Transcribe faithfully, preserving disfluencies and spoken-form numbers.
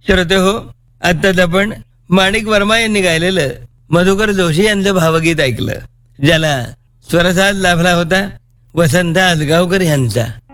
श्रोते हो, आत्ताच आपण माणिक वर्मा यांनी गायलेलं मधुकर जोशी यांचं भावगीत ऐकलं, ज्याला स्वरसाज लाभला होता वसंत आसगावकर यांचा.